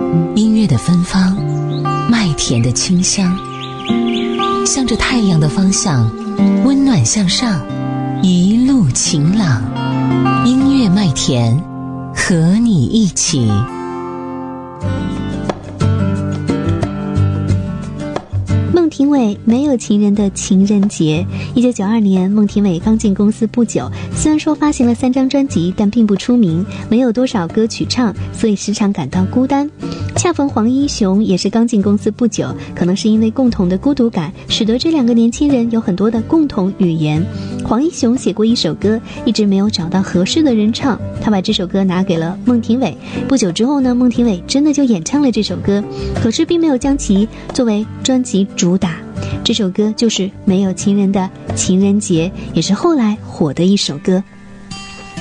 音乐的芬芳，麦田的清香，向着太阳的方向，温暖向上，一路晴朗。音乐麦田，和你一起。 孟庭苇没有情人的情人节。1992年，孟庭苇刚进公司不久，虽然说发行了3张专辑，但并不出名，没有多少歌曲唱，所以时常感到孤单。恰逢黄一雄也是刚进公司不久，可能是因为共同的孤独感，使得这2个年轻人有很多的共同语言。黄一雄写过一首歌，一直没有找到合适的人唱，他把这首歌拿给了孟庭苇。不久之后呢，孟庭苇真的就演唱了这首歌，可是并没有将其作为专辑主打。这首歌就是没有情人的情人节，也是后来火的一首歌。